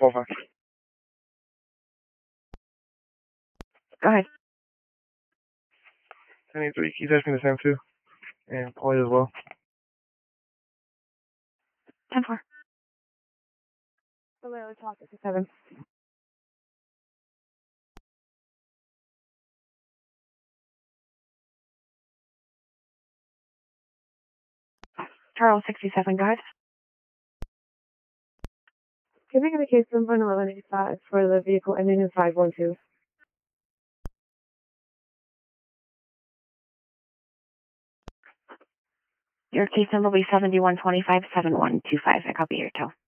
Qualify. Go ahead. 1083, he's asking the same too. And Paulie as well. 10-4. Let's talk at 7. Charles 67, go ahead. Giving the case 1.1185 for the vehicle ending in 512. Your case number will be 7125-7125. I copy your tow.